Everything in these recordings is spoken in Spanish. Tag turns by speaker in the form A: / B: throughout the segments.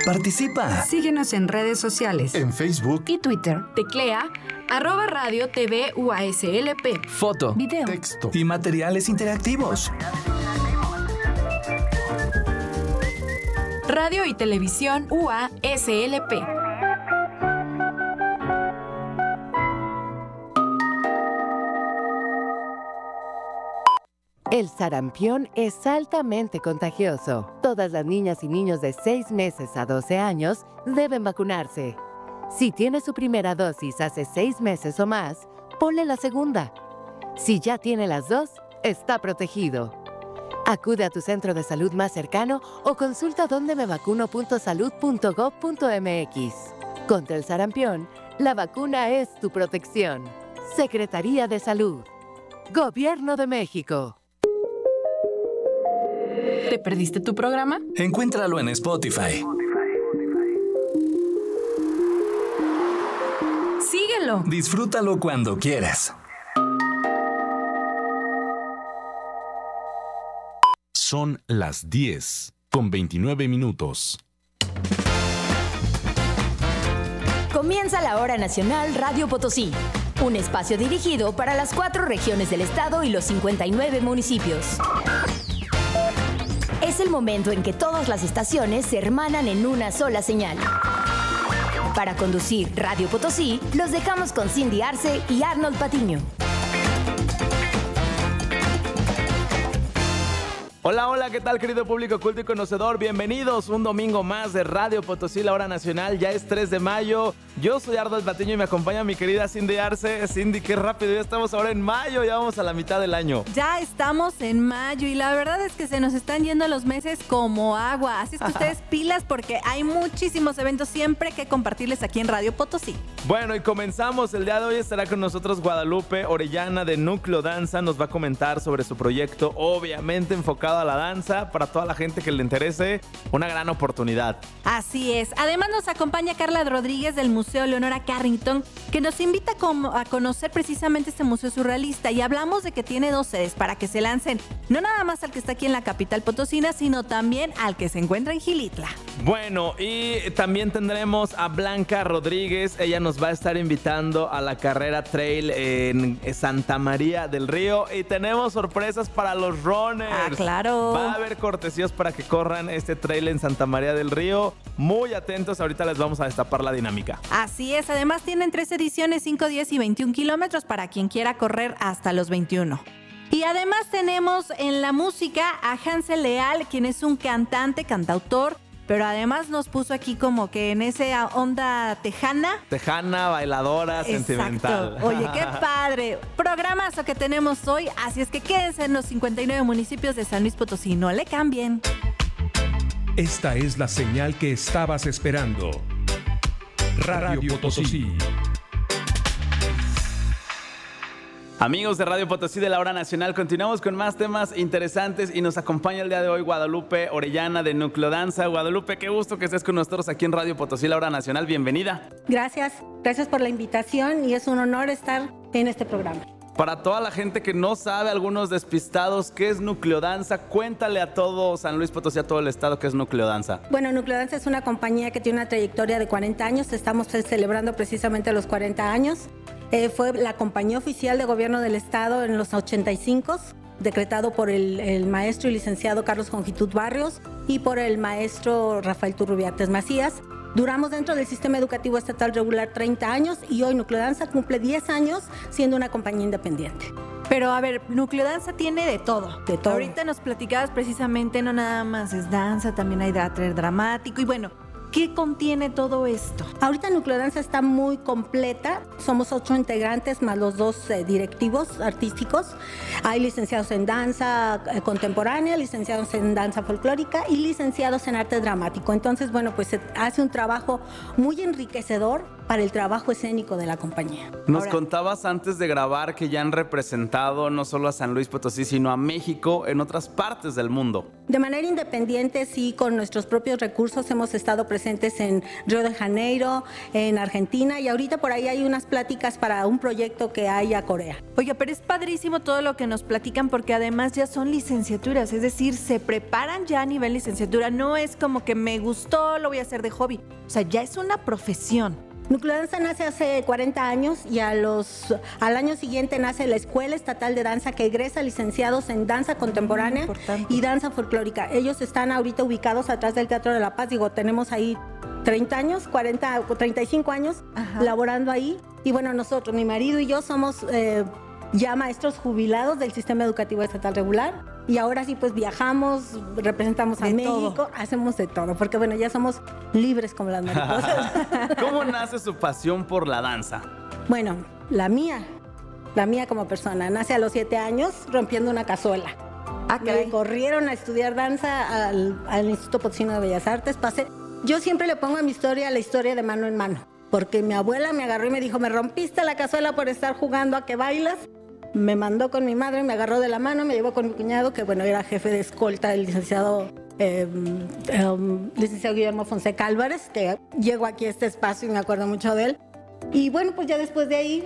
A: Participa.
B: Síguenos en redes sociales.
A: En Facebook
B: y Twitter.
C: Teclea @Radio TV UASLP.
A: Foto,
B: video,
A: texto y materiales interactivos.
C: Radio y Televisión UASLP.
D: El sarampión es altamente contagioso. Todas las niñas y niños de 6 meses a 12 años deben vacunarse. Si tiene su primera dosis hace 6 meses o más, ponle la segunda. Si ya tiene las dos, está protegido. Acude a tu centro de salud más cercano o consulta dondemevacuno.salud.gov.mx. Contra el sarampión, la vacuna es tu protección. Secretaría de Salud. Gobierno de México.
C: ¿Te perdiste tu programa?
A: Encuéntralo en Spotify.
C: Síguelo.
A: Disfrútalo cuando quieras.
E: Son las 10:29.
F: Comienza la Hora Nacional Radio Potosí, un espacio dirigido para las 4 regiones del estado y los 59 municipios. Es el momento en que todas las estaciones se hermanan en una sola señal. Para conducir Radio Potosí, los dejamos con Cindy Arce y Arnold Patiño.
G: Hola, hola, ¿qué tal, querido público culto y conocedor? Bienvenidos un domingo más de Radio Potosí, la Hora Nacional. Ya es 3 de mayo. Yo soy Arnold Patiño y me acompaña mi querida Cindy Arce. Cindy, qué rápido, ya estamos ahora en mayo, ya vamos a la mitad del año.
H: Ya estamos en mayo y la verdad es que se nos están yendo los meses como agua. Así es que ustedes pilas porque hay muchísimos eventos siempre que compartirles aquí en Radio Potosí.
G: Bueno, y comenzamos. El día de hoy estará con nosotros Guadalupe Orellana de Núcleo Danza. Nos va a comentar sobre su proyecto, obviamente enfocado a la danza. Para toda la gente que le interese, una gran oportunidad.
H: Así es. Además nos acompaña Carla Rodríguez del Museo Leonora Carrington, que nos invita a conocer precisamente este museo surrealista, y hablamos de que tiene 2 sedes para que se lancen, no nada más al que está aquí en la capital potosina, sino también al que se encuentra en Xilitla.
G: Bueno, y también tendremos a Blanca Rodríguez. Ella nos va a estar invitando a la carrera trail en Santa María del Río, y tenemos sorpresas para los runners.
H: Ah, claro.
G: Va a haber cortesías para que corran este trail en Santa María del Río. Muy atentos, ahorita les vamos a destapar la dinámica.
H: Así es, además tienen 3 ediciones, 5, 10 y 21 kilómetros para quien quiera correr hasta los 21. Y además tenemos en la música a Hansel Leal, quien es un cantante, cantautor, pero además nos puso aquí como que en esa onda tejana.
G: Tejana, bailadora, sentimental.
H: Oye, qué padre. Programazo que tenemos hoy, así es que quédense en los 59 municipios de San Luis Potosí, no le cambien.
I: Esta es la señal que estabas esperando. Radio Potosí.
G: Amigos de Radio Potosí de la Hora Nacional, continuamos con más temas interesantes y nos acompaña el día de hoy Guadalupe Orellana de Núcleo Danza. Guadalupe, qué gusto que estés con nosotros aquí en Radio Potosí, la Hora Nacional. Bienvenida.
J: Gracias por la invitación y es un honor estar en este programa.
G: Para toda la gente que no sabe, algunos despistados, ¿qué es Núcleo Danza? Cuéntale a todo San Luis Potosí, a todo el estado, ¿qué es Núcleo Danza?
J: Bueno, Núcleo Danza es una compañía que tiene una trayectoria de 40 años. Estamos celebrando precisamente los 40 años. Fue la compañía oficial de gobierno del estado en los 85, decretado por el maestro y licenciado Carlos Jongitud Barrios y por el maestro Rafael Turrubiates Macías. Duramos dentro del sistema educativo estatal regular 30 años y hoy Núcleo Danza cumple 10 años siendo una compañía independiente.
H: Pero a ver, Núcleo Danza tiene de todo.
J: De todo.
H: Ahorita nos platicabas precisamente, no nada más es danza, también hay teatro dramático y bueno, ¿qué contiene todo esto?
J: Ahorita Núcleo Danza está muy completa. Somos 8 integrantes más los 2 directivos artísticos. Hay licenciados en danza contemporánea, licenciados en danza folclórica y licenciados en arte dramático. Entonces, bueno, pues se hace un trabajo muy enriquecedor para el trabajo escénico de la compañía.
G: Nos contabas antes de grabar que ya han representado no solo a San Luis Potosí, sino a México en otras partes del mundo.
J: De manera independiente, sí, con nuestros propios recursos hemos estado presentes en Río de Janeiro, en Argentina, y ahorita por ahí hay unas pláticas para un proyecto que hay a Corea.
H: Oiga, pero es padrísimo todo lo que nos platican porque además ya son licenciaturas, es decir, se preparan ya a nivel licenciatura, no es como que me gustó, lo voy a hacer de hobby, o sea, ya es una profesión.
J: Nucleodanza nace hace 40 años y al año siguiente nace la Escuela Estatal de Danza que egresa licenciados en danza contemporánea y danza folclórica. Ellos están ahorita ubicados atrás del Teatro de la Paz, tenemos ahí 30 años, 40 o 35 años laborando ahí. Y bueno, nosotros, mi marido y yo somos ya maestros jubilados del Sistema Educativo Estatal Regular. Y ahora sí, pues viajamos, representamos a México, hacemos de todo, porque bueno, ya somos libres como las mariposas.
G: ¿Cómo nace su pasión por la danza?
J: Bueno, la mía como persona, nace a los 7 años rompiendo una cazuela. Me corrieron a estudiar danza al Instituto Potosino de Bellas Artes. Yo siempre le pongo a mi historia la historia de mano en mano, porque mi abuela me agarró y me dijo, me rompiste la cazuela por estar jugando a que bailas. Me mandó con mi madre, me agarró de la mano, me llevó con mi cuñado, que bueno, era jefe de escolta, el licenciado Guillermo Fonseca Álvarez, que llegó aquí a este espacio y me acuerdo mucho de él. Y bueno, pues ya después de ahí,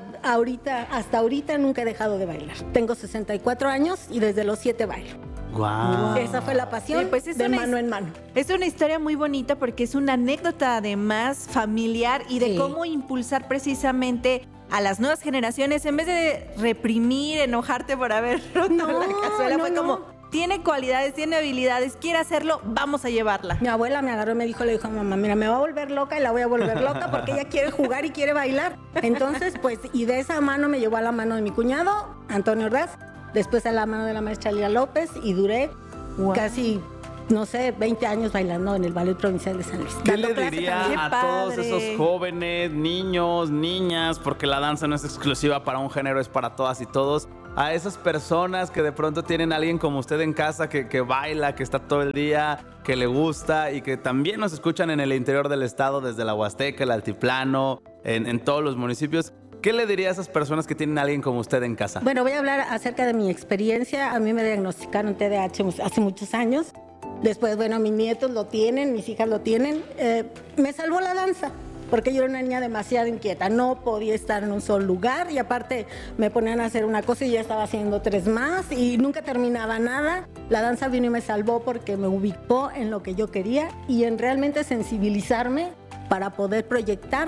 J: hasta ahorita nunca he dejado de bailar. Tengo 64 años y desde los 7 bailo.
G: Wow.
J: Esa fue la pasión, pues de mano en mano.
H: Es una historia muy bonita porque es una anécdota además familiar y de cómo impulsar precisamente a las nuevas generaciones en vez de reprimir, enojarte por haber roto la cazuela. Fue como, tiene cualidades, tiene habilidades, quiere hacerlo, vamos a llevarla.
J: Mi abuela me agarró y le dijo, mamá, mira, me va a volver loca y la voy a volver loca porque ella quiere jugar y quiere bailar. Entonces, pues, y de esa mano me llevó a la mano de mi cuñado, Antonio Ordaz, después a la mano de la maestra Lía López y duré casi, no sé, 20 años bailando en el Ballet Provincial de San Luis.
G: ¿Qué le diría a todos esos jóvenes, niños, niñas, porque la danza no es exclusiva para un género, es para todas y todos, a esas personas que de pronto tienen a alguien como usted en casa que baila, que está todo el día, que le gusta y que también nos escuchan en el interior del estado, desde la Huasteca, el Altiplano, en todos los municipios? ¿Qué le diría a esas personas que tienen a alguien como usted en casa?
J: Bueno, voy a hablar acerca de mi experiencia. A mí me diagnosticaron TDAH hace muchos años. Después, bueno, mis nietos lo tienen, mis hijas lo tienen. Me salvó la danza, porque yo era una niña demasiado inquieta. No podía estar en un solo lugar y aparte me ponían a hacer una cosa y ya estaba haciendo 3 más y nunca terminaba nada. La danza vino y me salvó porque me ubicó en lo que yo quería y en realmente sensibilizarme para poder proyectar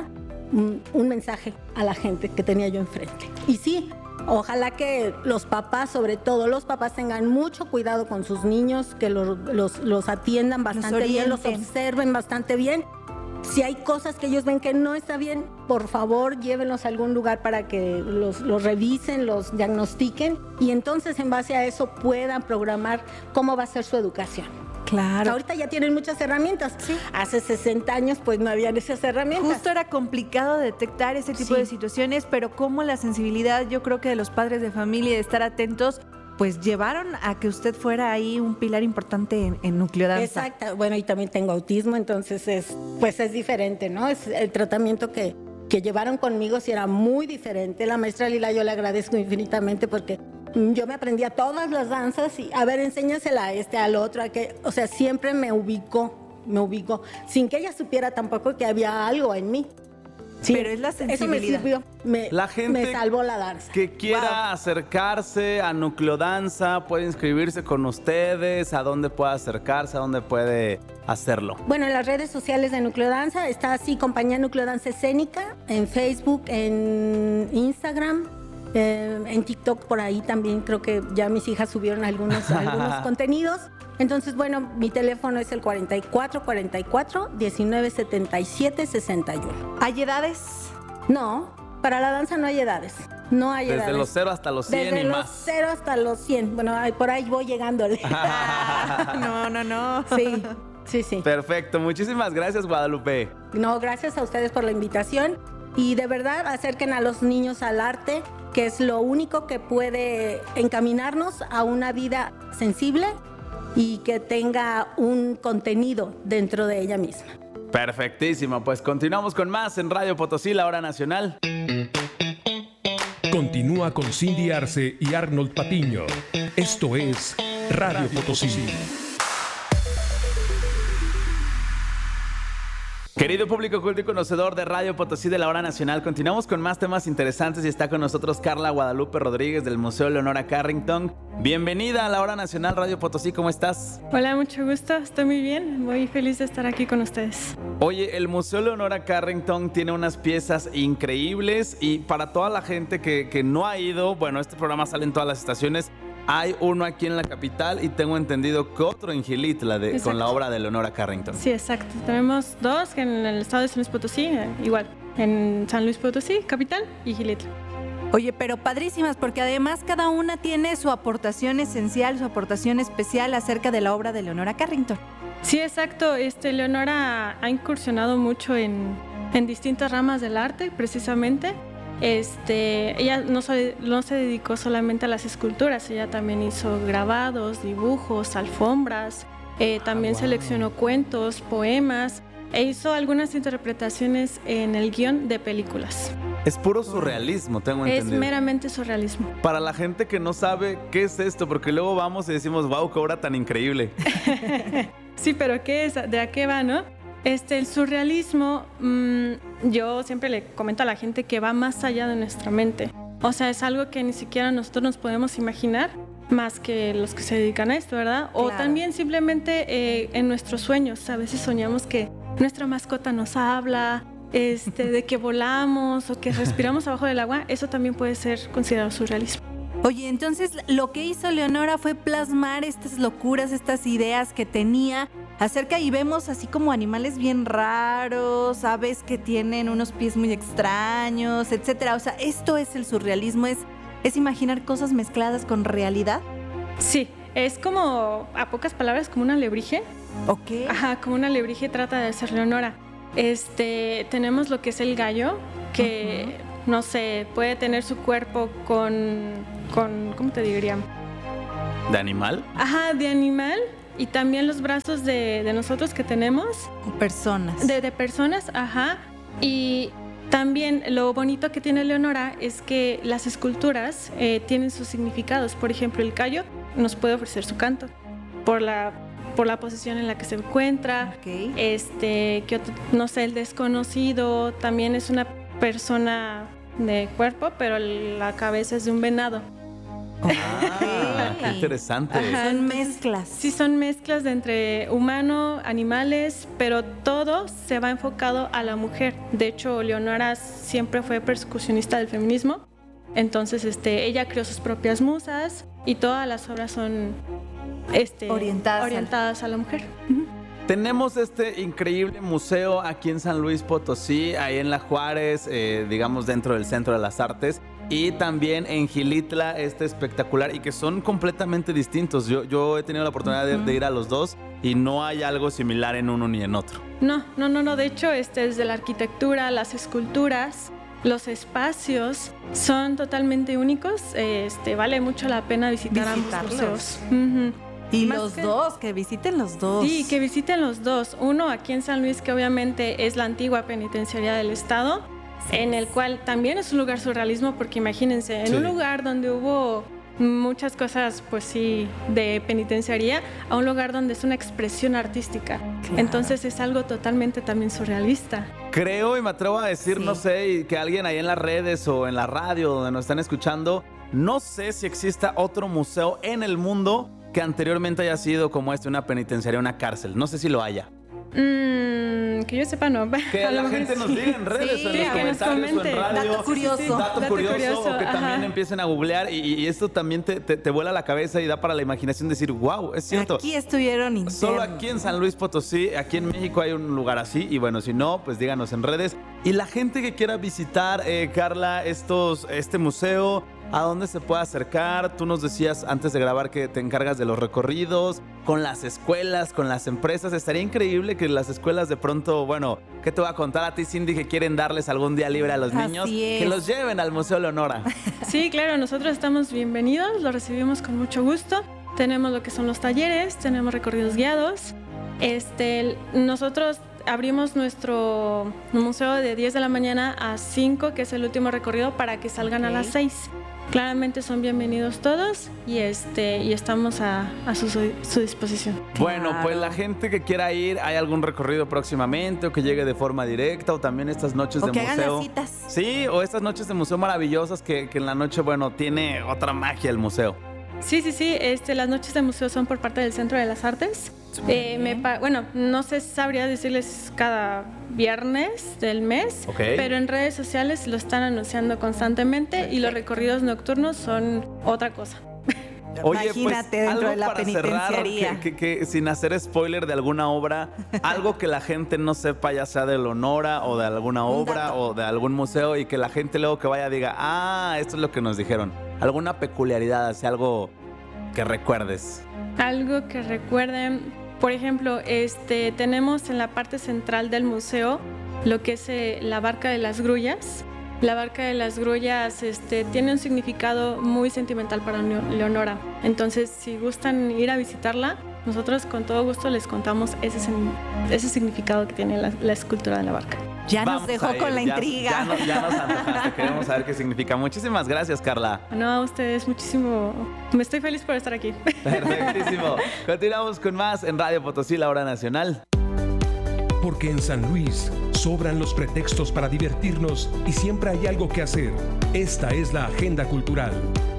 J: un mensaje a la gente que tenía yo enfrente. Y sí, ojalá que los papás, sobre todo los papás, tengan mucho cuidado con sus niños, que los atiendan bastante bien, los observen bastante bien. Si hay cosas que ellos ven que no está bien, por favor, llévenlos a algún lugar para que los revisen, los diagnostiquen y entonces en base a eso puedan programar cómo va a ser su educación.
H: Claro.
J: Ahorita ya tienen muchas herramientas. Sí. Hace 60 años pues no habían esas herramientas.
H: Justo era complicado detectar ese tipo de situaciones, pero como la sensibilidad, yo creo que de los padres de familia y de estar atentos, pues llevaron a que usted fuera ahí un pilar importante en Nucleodanza.
J: Exacto. Bueno, y también tengo autismo, entonces es diferente, ¿no? Es el tratamiento que llevaron conmigo sí era muy diferente. La maestra Lila yo le agradezco infinitamente porque yo me aprendía todas las danzas y, a ver, enséñasela a al otro, o sea, siempre me ubicó, sin que ella supiera tampoco que había algo en mí. Sí,
H: pero es la sensibilidad.
J: Eso me sirvió,
G: la gente
J: me salvó la danza.
G: Que quiera acercarse a Nucleodanza, puede inscribirse con ustedes, ¿a dónde puede acercarse, a dónde puede hacerlo?
J: Bueno, en las redes sociales de Nucleodanza está así, Compañía Nucleodanza Escénica, en Facebook, en Instagram, en TikTok por ahí también creo que ya mis hijas subieron algunos contenidos. Entonces, bueno, mi teléfono es el 4444-1977-61.
H: ¿Hay edades?
J: No, para la danza no hay edades. No hay edades.
G: Desde los 0 hasta los 100
J: Desde
G: y
J: los
G: más.
J: 0 hasta los 100. Bueno, por ahí voy llegándole.
H: No.
J: Sí.
G: Perfecto. Muchísimas gracias, Guadalupe.
J: No, gracias a ustedes por la invitación. Y de verdad, acerquen a los niños al arte, que es lo único que puede encaminarnos a una vida sensible y que tenga un contenido dentro de ella misma.
G: Perfectísimo, pues continuamos con más en Radio Potosí, la hora nacional.
I: Continúa con Cindy Arce y Arnold Patiño. Esto es Radio Potosí.
G: Querido público culto y conocedor de Radio Potosí de la Hora Nacional, continuamos con más temas interesantes y está con nosotros Carla Guadalupe Rodríguez del Museo Leonora Carrington. Bienvenida a la Hora Nacional Radio Potosí, ¿cómo estás?
K: Hola, mucho gusto, estoy muy bien, muy feliz de estar aquí con ustedes.
G: Oye, el Museo Leonora Carrington tiene unas piezas increíbles y para toda la gente que no ha ido, bueno, este programa sale en todas las estaciones. Hay uno aquí en la capital y tengo entendido que otro en Gilitla con la obra de Leonora Carrington.
K: Sí, exacto. Tenemos dos en el estado de San Luis Potosí, igual, en San Luis Potosí, capital, y Gilitla.
H: Oye, pero padrísimas, porque además cada una tiene su aportación esencial, su aportación especial acerca de la obra de Leonora Carrington.
K: Sí, exacto. Leonora ha incursionado mucho en distintas ramas del arte, precisamente. Ella no se dedicó solamente a las esculturas, ella también hizo grabados, dibujos, alfombras, también seleccionó cuentos, poemas e hizo algunas interpretaciones en el guión de películas.
G: Es puro surrealismo, tengo entendido.
K: Es meramente surrealismo.
G: Para la gente que no sabe qué es esto, porque luego vamos y decimos, wow, qué obra tan increíble.
K: Sí, pero ¿qué es? ¿De a qué va, no? El surrealismo, yo siempre le comento a la gente que va más allá de nuestra mente. O sea, es algo que ni siquiera nosotros nos podemos imaginar, más que los que se dedican a esto, ¿verdad? Claro. O también simplemente en nuestros sueños. A veces soñamos que nuestra mascota nos habla, de que volamos o que respiramos abajo del agua. Eso también puede ser considerado surrealismo.
H: Oye, entonces lo que hizo Leonora fue plasmar estas locuras, estas ideas que tenía acerca, y vemos así como animales bien raros, aves que tienen unos pies muy extraños, etcétera. O sea, esto es el surrealismo, es imaginar cosas mezcladas con realidad.
K: Sí, es como, a pocas palabras, como un alebrije.
H: Ok.
K: Ajá, como un alebrije trata de hacer Leonora. Tenemos lo que es el gallo, que no sé, puede tener su cuerpo con ¿cómo te diría?
G: ¿De animal?
K: Ajá, de animal. Y también los brazos de nosotros que tenemos.
H: Personas.
K: De personas, ajá. Y también lo bonito que tiene Leonora es que las esculturas tienen sus significados. Por ejemplo, el gallo nos puede ofrecer su canto por la posición en la que se encuentra.
H: Okay.
K: No sé, el desconocido también es una persona de cuerpo, pero la cabeza es de un venado.
G: Qué interesante.
H: Ajá, son mezclas.
K: Sí, son mezclas de entre humano, animales, pero todo se va enfocado a la mujer. De hecho, Leonora siempre fue percusionista del feminismo. Entonces, ella creó sus propias musas y todas las obras son orientadas a la mujer.
G: Tenemos este increíble museo aquí en San Luis Potosí, ahí en La Juárez, digamos dentro del Centro de las Artes, y también en Gilitla, espectacular, y que son completamente distintos. Yo he tenido la oportunidad de ir a los dos y no hay algo similar en uno ni en otro.
K: No. De hecho, desde la arquitectura, las esculturas, los espacios son totalmente únicos. Vale mucho la pena visitar ambos museos.
H: Y que visiten los dos.
K: Sí, que visiten los dos. Uno aquí en San Luis, que obviamente es la antigua penitenciaría del estado, en el cual también es un lugar surrealismo, porque imagínense, en un lugar donde hubo muchas cosas, pues sí, de penitenciaría, a un lugar donde es una expresión artística. Claro. Entonces es algo totalmente también surrealista.
G: Creo y me atrevo a decir, no sé, que alguien ahí en las redes o en la radio donde nos están escuchando, no sé si exista otro museo en el mundo que anteriormente haya sido como una penitenciaría, una cárcel. No sé si lo haya.
K: Que yo sepa, no.
G: Que la gente nos diga en redes, en los comentarios o en radio.
H: Dato curioso.
G: Dato curioso, o que también empiecen a googlear y esto también te vuela la cabeza y da para la imaginación decir, wow, es cierto.
H: Aquí estuvieron internos.
G: Solo aquí en San Luis Potosí, aquí en México hay un lugar así, y bueno, si no, pues díganos en redes. Y la gente que quiera visitar, Carla, este museo, ¿a dónde se puede acercar? Tú nos decías antes de grabar que te encargas de los recorridos, con las escuelas, con las empresas. Estaría increíble que las escuelas de pronto, bueno, ¿qué te voy a contar a ti, Cindy, que quieren darles algún día libre a los niños? Que los lleven al Museo Leonora.
K: Sí, claro, nosotros estamos bienvenidos, los recibimos con mucho gusto. Tenemos lo que son los talleres, tenemos recorridos guiados. Nosotros abrimos nuestro museo de 10 de la mañana a 5, que es el último recorrido, para que salgan a las 6. Claramente son bienvenidos todos y estamos a su disposición.
G: Bueno, pues la gente que quiera ir, ¿hay algún recorrido próximamente o que llegue de forma directa o también estas noches de museo?
H: O que hagan las citas.
G: Sí, o estas noches de museo maravillosas que en la noche, bueno, tiene otra magia el museo.
K: Sí. Las noches de museo son por parte del Centro de las Artes. No sabría decirles cada viernes del mes, pero en redes sociales lo están anunciando constantemente y los recorridos nocturnos son otra cosa.
G: Oye,
H: imagínate
G: pues,
H: dentro de la
G: para
H: penitenciaría.
G: Cerrar, que sin hacer spoiler de alguna obra, algo que la gente no sepa, ya sea del Honora o de alguna obra o de algún museo, y que la gente luego que vaya diga, esto es lo que nos dijeron. Alguna peculiaridad, así algo que recuerdes.
K: Algo que recuerden. Por ejemplo, tenemos en la parte central del museo lo que es la barca de las grullas. La barca de las grullas tiene un significado muy sentimental para Leonora. Entonces, si gustan ir a visitarla, nosotros con todo gusto les contamos ese significado que tiene la escultura de la barca.
H: Ya nos dejó con la intriga.
G: Ya nos antojaste, queremos saber qué significa. Muchísimas gracias, Carla.
K: No, a ustedes, muchísimo. Me estoy feliz por estar aquí.
G: Perfectísimo. Continuamos con más en Radio Potosí, la hora nacional.
I: Porque en San Luis sobran los pretextos para divertirnos y siempre hay algo que hacer. Esta es la agenda cultural.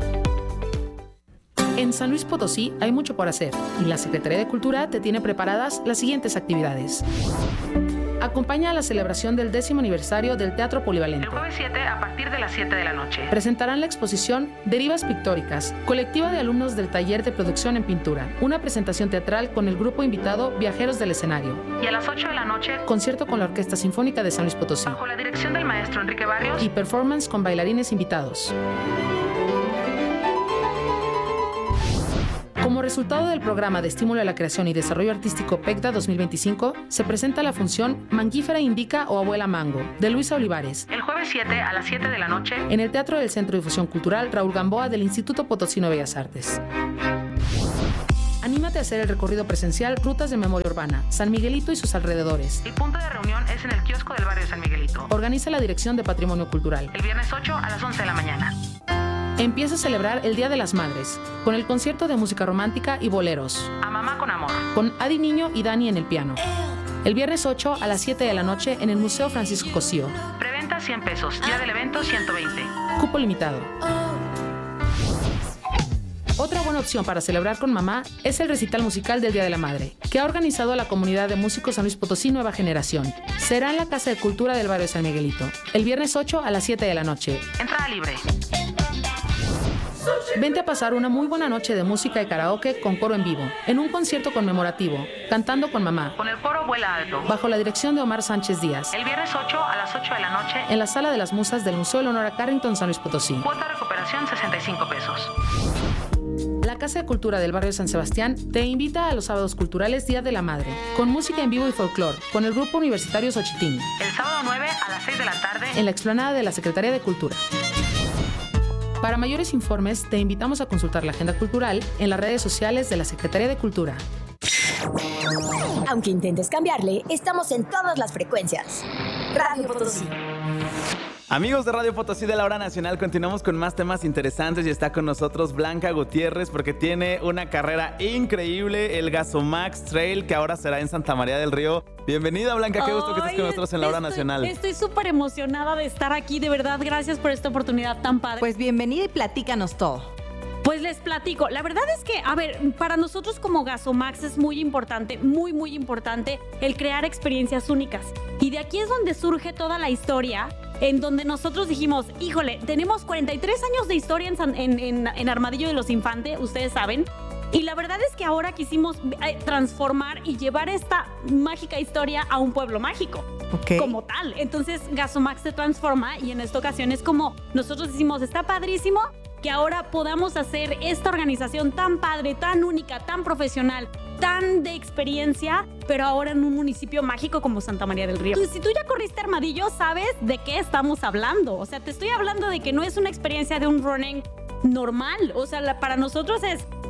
L: En San Luis Potosí hay mucho por hacer y la Secretaría de Cultura te tiene preparadas las siguientes actividades. Acompaña a la celebración del 10º aniversario del Teatro Polivalente.
M: El jueves 7 a partir de las 7 de la noche.
L: Presentarán la exposición Derivas Pictóricas, colectiva de alumnos del taller de producción en pintura. Una presentación teatral con el grupo invitado Viajeros del Escenario.
M: Y a las 8 de la noche,
L: concierto con la Orquesta Sinfónica de San Luis Potosí.
M: Bajo la dirección del maestro Enrique Barrios.
L: Y performance con bailarines invitados. Como resultado del programa de estímulo a la creación y desarrollo artístico PECDA 2025, se presenta la función Manguífera Indica o Abuela Mango, de Luisa Olivares.
M: El jueves 7 a las 7 de la noche.
L: En el Teatro del Centro de Difusión Cultural Raúl Gamboa del Instituto Potosino de Bellas Artes. Anímate a hacer el recorrido presencial Rutas de Memoria Urbana, San Miguelito y sus alrededores.
M: El punto de reunión es en el kiosco del barrio de San Miguelito.
L: Organiza la Dirección de Patrimonio Cultural.
M: El viernes 8 a las 11 de la mañana.
L: Empieza a celebrar el Día de las Madres, con el concierto de música romántica y boleros.
M: A mamá con amor.
L: Con Adi Niño y Dani en el piano. El viernes 8 a las 7 de la noche en el Museo Francisco Cosío.
M: Preventa 100 pesos, día del evento 120.
L: Cupo limitado. Otra buena opción para celebrar con mamá es el recital musical del Día de la Madre, que ha organizado la comunidad de músicos San Luis Potosí Nueva Generación. Será en la Casa de Cultura del barrio de San Miguelito, el viernes 8 a las 7 de la noche.
M: Entrada libre.
L: Vente a pasar una muy buena noche de música y karaoke con coro en vivo, en un concierto conmemorativo, cantando con mamá.
M: Con el coro Vuela Alto.
L: Bajo la dirección de Omar Sánchez Díaz.
M: El viernes 8 a las 8 de la noche.
L: En la Sala de las Musas del Museo Leonora Carrington, San Luis Potosí.
M: Cuota recuperación 65 pesos.
L: La Casa de Cultura del barrio de San Sebastián te invita a los sábados culturales Día de la Madre, con música en vivo y folclore, con el grupo universitario Xochitín.
M: El sábado 9 a las 6 de la tarde.
L: En la explanada de la Secretaría de Cultura. Para mayores informes, te invitamos a consultar la agenda cultural en las redes sociales de la Secretaría de Cultura.
F: Aunque intentes cambiarle, estamos en todas las frecuencias. Radio Potosí.
G: Amigos de Radio Potosí de la Hora Nacional, continuamos con más temas interesantes y está con nosotros Blanca Gutiérrez porque tiene una carrera increíble, el Gasomax Trail, que ahora será en Santa María del Río. Bienvenida, Blanca, qué gusto que estés con nosotros en la Hora Nacional.
N: Estoy súper emocionada de estar aquí, de verdad, gracias por esta oportunidad tan padre.
H: Pues bienvenida y platícanos todo.
N: Pues les platico, la verdad es que, a ver, para nosotros como Gasomax es muy importante, muy, muy importante el crear experiencias únicas. Y de aquí es donde surge toda la historia, en donde nosotros dijimos, híjole, tenemos 43 años de historia en Armadillo de los Infantes, ustedes saben. Y la verdad es que ahora quisimos transformar y llevar esta mágica historia a un pueblo mágico. Como tal. Entonces Gasomax se transforma y en esta ocasión es como nosotros decimos, está padrísimo que ahora podamos hacer esta organización tan padre, tan única, tan profesional, tan de experiencia, pero ahora en un municipio mágico como Santa María del Río. Si tú ya corriste Armadillo, sabes de qué estamos hablando. O sea, te estoy hablando de que no es una experiencia de un running normal. O sea, para nosotros es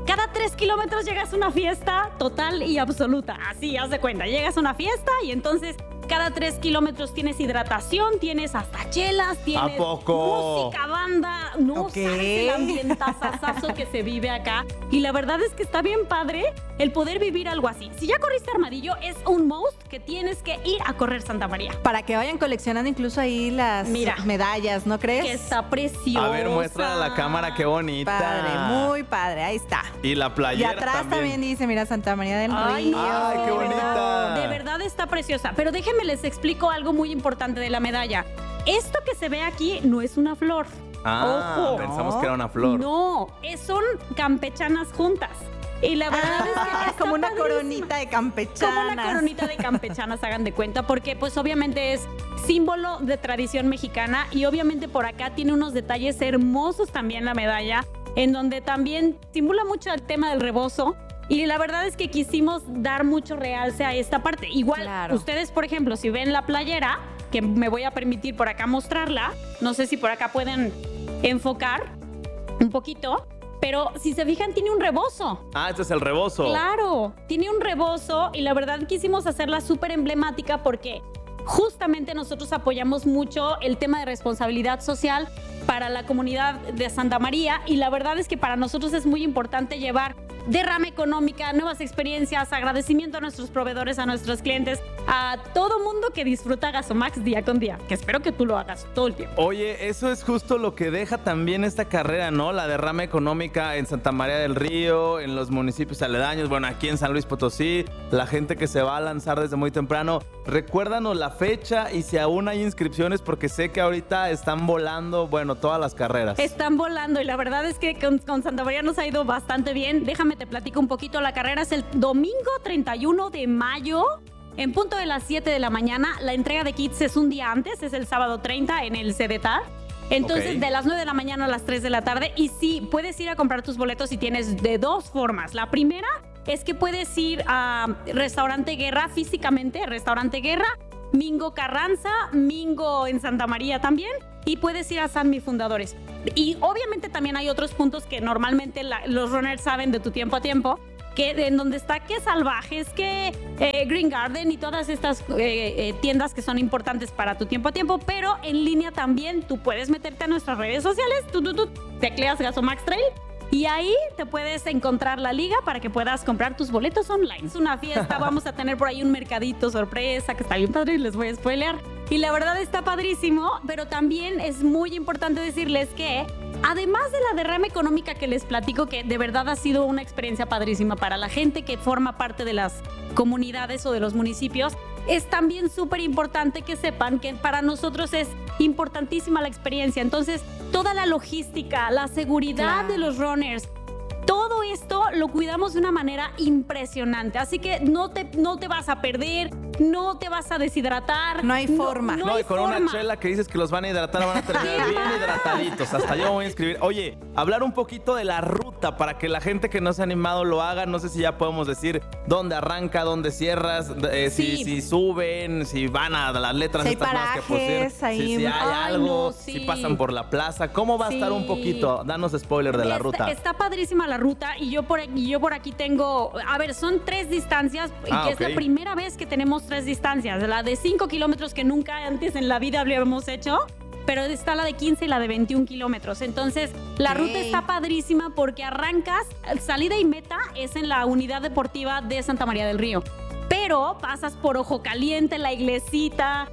N: cada 3 kilómetros llegas a una fiesta total y absoluta. Así, haz de cuenta, llegas a una fiesta y entonces cada 3 kilómetros tienes hidratación, tienes hasta chelas, tienes
G: ¿A poco?
N: música, banda. No sabes el ambientazazazo que se vive acá. Y la verdad es que está bien padre el poder vivir algo así. Si ya corriste Armadillo, es un must que tienes que ir a correr Santa María.
H: Para que vayan coleccionando incluso ahí las medallas, ¿no crees?
N: Que está preciosa.
G: A ver, muéstrala a la cámara, qué bonita.
H: Padre, muy padre, ahí está.
G: Y la
H: Y
G: playera
H: atrás también dice, mira, Santa María del
N: Ay,
H: Río.
N: no,
G: Ay, qué bonita.
N: De verdad está preciosa. Pero déjenme les explico algo muy importante de la medalla. Esto que se ve aquí no es una flor. Ojo.
G: Pensamos que era una flor.
N: No, son campechanas juntas. Y la verdad es que está
H: como una
N: padrísima.
H: coronita de campechanas.
N: Como una coronita de campechanas, hagan de cuenta, porque pues obviamente es símbolo de tradición mexicana y obviamente por acá tiene unos detalles hermosos también la medalla, en donde también simula mucho el tema del rebozo. Y la verdad es que quisimos dar mucho realce a esta parte. Igual, ustedes, por ejemplo, si ven la playera, que me voy a permitir por acá mostrarla, no sé si por acá pueden enfocar un poquito, pero si se fijan tiene un rebozo.
G: Ah, este es el rebozo.
N: Claro, tiene un rebozo y la verdad quisimos hacerla súper emblemática porque justamente nosotros apoyamos mucho el tema de responsabilidad social para la comunidad de Santa María y la verdad es que para nosotros es muy importante llevar derrama económica, nuevas experiencias, agradecimiento a nuestros proveedores, a nuestros clientes, a todo mundo que disfruta Gasomax día con día, que espero que tú lo hagas todo el tiempo.
G: Oye, eso es justo lo que deja también esta carrera, ¿no? La derrama económica en Santa María del Río, en los municipios aledaños, bueno, aquí en San Luis Potosí, la gente que se va a lanzar desde muy temprano. Recuérdanos la fecha y si aún hay inscripciones, porque sé que ahorita están volando, bueno, todas las carreras.
N: Están volando y la verdad es que con Santa María nos ha ido bastante bien. Déjame te platico un poquito. La carrera es el domingo 31 de mayo. En punto de las 7 de la mañana. La entrega de kits es un día antes, es el sábado 30 en el CDTA. Entonces, de las 9 de la mañana a las 3 de la tarde. Y sí, puedes ir a comprar tus boletos y tienes de dos formas. La primera es que puedes ir a Restaurante Guerra físicamente, Restaurante Guerra, Mingo Carranza, Mingo en Santa María también. Y puedes ir a San Mi Fundadores. Y obviamente también hay otros puntos que normalmente los runners saben de tu tiempo a tiempo, que en donde está que Salvajes, que Green Garden y todas estas tiendas que son importantes para tu tiempo a tiempo, pero en línea también tú puedes meterte a nuestras redes sociales, tú tecleas Gasomax Trail y ahí te puedes encontrar la liga para que puedas comprar tus boletos online. Es una fiesta, vamos a tener por ahí un mercadito sorpresa que está bien padre y les voy a spoilear. Y la verdad está padrísimo, pero también es muy importante decirles que además de la derrama económica que les platico, que de verdad ha sido una experiencia padrísima para la gente que forma parte de las comunidades o de los municipios, es también súper importante que sepan que para nosotros es importantísima la experiencia. Entonces, toda la logística, la seguridad de los runners, todo esto lo cuidamos de una manera impresionante. Así que no te vas a perder, no te vas a deshidratar.
H: No hay forma.
G: No, y con una chela que dices que los van a hidratar, van a terminar bien hidrataditos. Hasta yo me voy a inscribir. Oye, hablar un poquito de la ruta para que la gente que no se ha animado lo haga. No sé si ya podemos decir dónde arranca, dónde cierras, si suben, si van a las letras
H: si hay
G: estas nuevas que pusieron, si hay algo, si pasan por la plaza. ¿Cómo va a estar un poquito? Danos spoiler de la ruta.
N: Está padrísima la ruta y yo por aquí tengo, a ver, son 3 distancias y que es la primera vez que tenemos 3 distancias. La de 5 kilómetros que nunca antes en la vida habíamos hecho, pero está la de 15 y la de 21 kilómetros. Entonces, la ruta está padrísima porque arrancas, salida y meta es en la unidad deportiva de Santa María del Río. Pero pasas por Ojo Caliente, la iglesita.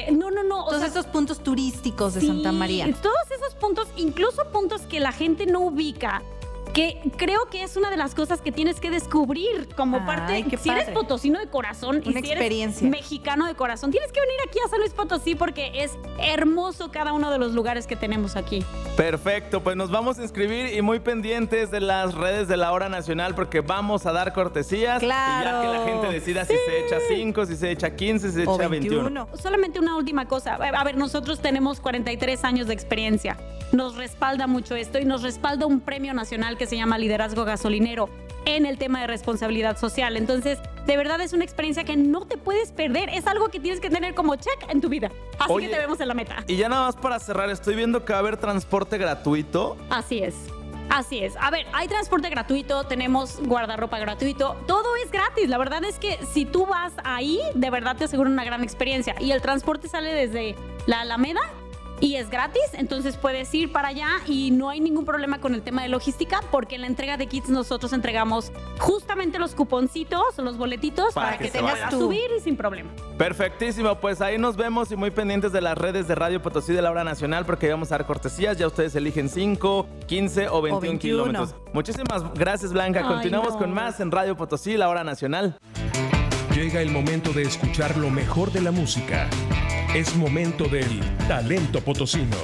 H: Todos esos puntos turísticos de Santa María.
N: Todos esos puntos, incluso puntos que la gente no ubica, que creo que es una de las cosas que tienes que descubrir como parte. Si eres potosino de corazón y si eres mexicano de corazón, tienes que venir aquí a San Luis Potosí porque es hermoso cada uno de los lugares que tenemos aquí.
G: Perfecto, pues nos vamos a inscribir y muy pendientes de las redes de la Hora Nacional porque vamos a dar cortesías.
H: Claro.
G: Y ya que la gente decida si se echa 5, si se echa 15, si se echa 21.
N: Solamente una última cosa. A ver, nosotros tenemos 43 años de experiencia. Nos respalda mucho esto y nos respalda un premio nacional que se llama Liderazgo Gasolinero en el tema de responsabilidad social. Entonces, de verdad es una experiencia que no te puedes perder. Es algo que tienes que tener como check en tu vida. Así que te vemos en la meta.
G: Y ya nada más para cerrar, estoy viendo que va a haber transporte gratuito.
N: Así es. Así es. A ver, hay transporte gratuito, tenemos guardarropa gratuito, todo es gratis. La verdad es que si tú vas ahí, de verdad te aseguro una gran experiencia. Y el transporte sale desde la Alameda y es gratis, entonces puedes ir para allá y no hay ningún problema con el tema de logística, porque en la entrega de kits nosotros entregamos justamente los cuponcitos, los boletitos para que tengas a subir y sin problema.
G: Perfectísimo, pues ahí nos vemos y muy pendientes de las redes de Radio Potosí de la Hora Nacional, porque vamos a dar cortesías. Ya ustedes eligen 5, 15 o 21 kilómetros. Muchísimas gracias, Blanca. Continuamos con más en Radio Potosí, la Hora Nacional.
I: Llega el momento de escuchar lo mejor de la música. Es momento del talento potosino.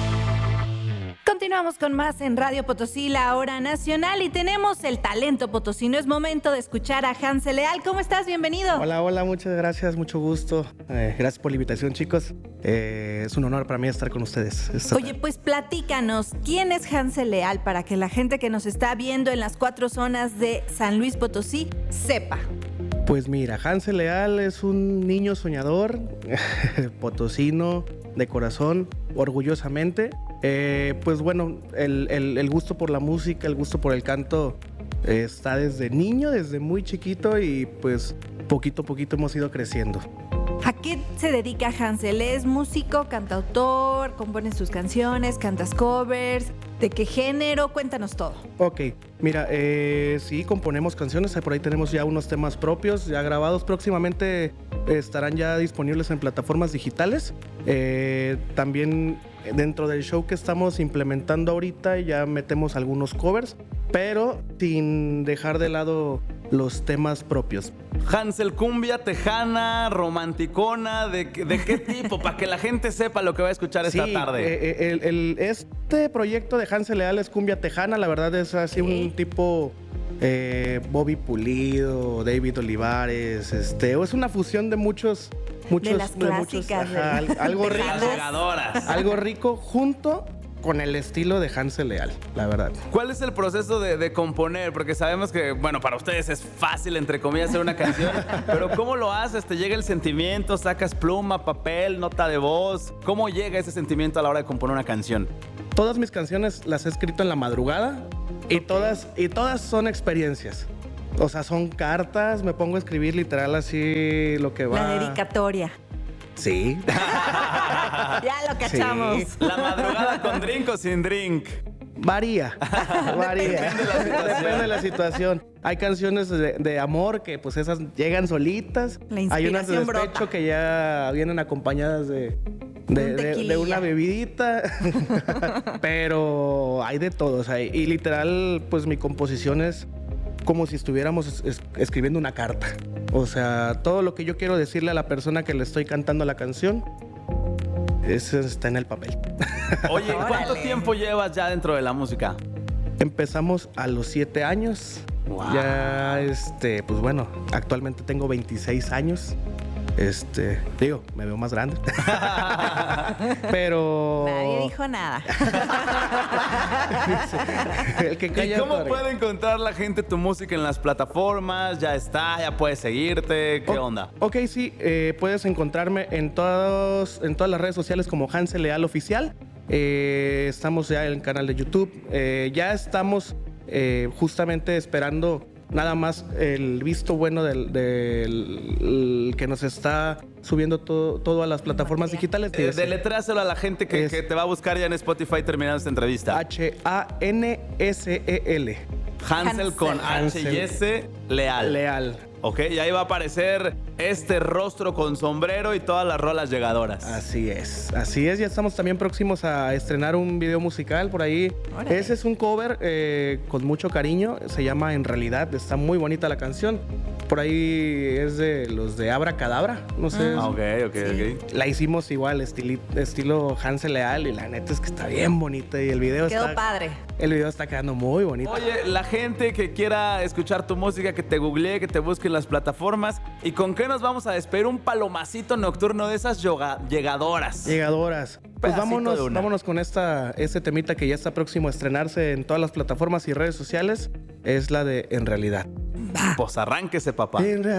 H: Continuamos con más en Radio Potosí, la Hora Nacional, y tenemos el talento potosino. Es momento de escuchar a Hansel Leal. ¿Cómo estás? Bienvenido.
O: Hola, muchas gracias, mucho gusto. Gracias por la invitación, chicos. Es un honor para mí estar con ustedes.
H: Oye, pues platícanos, ¿quién es Hansel Leal para que la gente que nos está viendo en las 4 zonas de San Luis Potosí sepa?
O: Pues mira, Hansel Leal es un niño soñador, potosino, de corazón, orgullosamente. Pues bueno, el gusto por la música, el gusto por el canto está desde niño, desde muy chiquito, y pues poquito a poquito hemos ido creciendo.
H: ¿A qué se dedica Hansel? ¿Es músico, cantautor, compone sus canciones, cantas covers? ¿De qué género? Cuéntanos todo.
O: Ok, mira, sí, componemos canciones, por ahí tenemos ya unos temas propios, ya grabados, próximamente estarán ya disponibles en plataformas digitales. También dentro del show que estamos implementando ahorita ya metemos algunos covers, pero sin dejar de lado los temas propios.
G: Hansel, cumbia tejana, romanticona, ¿de qué tipo? Para que la gente sepa lo que va a escuchar esta tarde.
O: Este proyecto de Hansel Leal es cumbia tejana, la verdad es así un tipo Bobby Pulido, David Olivares, es una fusión de muchos
H: de las clásicas,
O: algo rico,
G: jugadoras.
O: Algo rico junto con el estilo de Hansel Leal, la verdad.
G: ¿Cuál es el proceso de componer? Porque sabemos que, bueno, para ustedes es fácil, entre comillas, hacer una canción, pero ¿cómo lo haces? ¿Te llega el sentimiento? ¿Sacas pluma, papel, nota de voz? ¿Cómo llega ese sentimiento a la hora de componer una canción?
O: Todas mis canciones las he escrito en la madrugada y todas son experiencias. O sea, son cartas, me pongo a escribir literal así lo que va.
H: La dedicatoria.
O: Sí.
H: Ya lo cachamos.
O: Sí.
G: ¿La madrugada con drink o sin drink?
O: Varía. Depende de la situación. Hay canciones de amor que pues esas llegan solitas. Hay unas de despecho brota, que ya vienen acompañadas de una bebidita. Pero hay de todo. O sea, y literal, pues mi composición es como si estuviéramos escribiendo una carta. O sea, todo lo que yo quiero decirle a la persona que le estoy cantando la canción, eso está en el papel.
G: Oye, ¿cuánto tiempo llevas ya dentro de la música?
O: Empezamos a los 7 años. Wow. Ya, pues bueno, actualmente tengo 26 años. Digo, me veo más grande. Pero
H: nadie dijo nada.
O: El que calla.
G: ¿Y cómo puede encontrar la gente tu música en las plataformas? ¿Ya está? ¿Ya puedes seguirte? ¿Qué onda?
O: Ok, sí, puedes encontrarme en todas las redes sociales como Hansel Leal Oficial. Estamos ya en el canal de YouTube. Ya estamos justamente esperando nada más el visto bueno del que nos está subiendo todo a las plataformas digitales.
G: Deletráselo a la gente que te va a buscar ya en Spotify terminando esta entrevista.
O: Hansel.
G: Hansel con H y S, Leal.
O: Leal.
G: Ok, y ahí va a aparecer este rostro con sombrero y todas las rolas llegadoras.
O: Así es. Ya estamos también próximos a estrenar un video musical por ahí. ¡Órale! Ese es un cover con mucho cariño. Se llama En Realidad. Está muy bonita la canción. Por ahí es de los de Abra Cadabra. No sé.
G: Ok.
O: La hicimos igual, estilo Hansel Leal. Y la neta es que está bien bonita. Y el video
H: quedó padre.
O: El video está quedando muy bonito.
G: Oye, la gente que quiera escuchar tu música, que te googlee, que te busque en las plataformas. ¿Y con qué nos vamos a despedir? Un palomacito nocturno de esas llegadoras.
O: Pues vámonos con este temita que ya está próximo a estrenarse en todas las plataformas y redes sociales. Es la de En Realidad.
G: Pues arránquese, papá.
O: En realidad.